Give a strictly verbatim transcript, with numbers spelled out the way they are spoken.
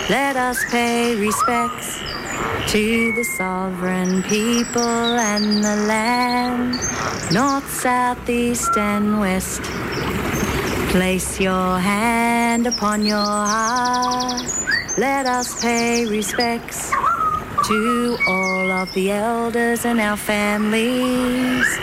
Let us pay respects to the sovereign people and the land, north, south, east and west. Place your hand upon your heart. Let us pay respects to all of the elders in our families.